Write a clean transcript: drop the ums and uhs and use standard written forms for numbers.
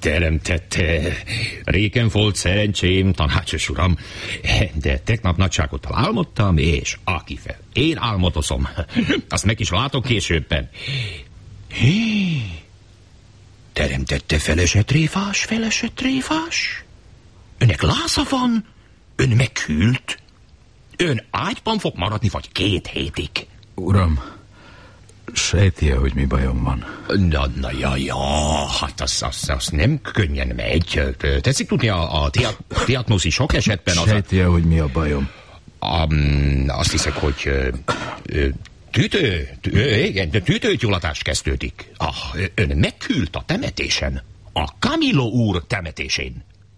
teremtette. Régen volt szerencsém, tanácsos uram, de tegnap nagyságot álmodtam, és akifel. Én álmodozom. Azt meg is látok későbben. Teremtette feleset tréfás? Önnek láza van? Ön meghűlt? Ön ágyban fog maradni, vagy 2 hétig? Uram, sejti-e, hogy mi bajom van? Hát az nem könnyen megy. Tetszik tudni a diagnózis sok esetben... Sejti-e, hogy mi a bajom? Azt hiszek, hogy... tüdőgyulladás kezdődik. Ön meghűlt a temetésen. A Camillo úr temetésén.